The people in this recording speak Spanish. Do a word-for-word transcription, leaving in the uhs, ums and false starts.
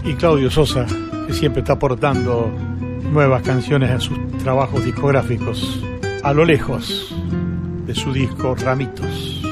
y Claudio Sosa, que siempre está aportando nuevas canciones a sus trabajos discográficos, a lo lejos de su disco Ramitos.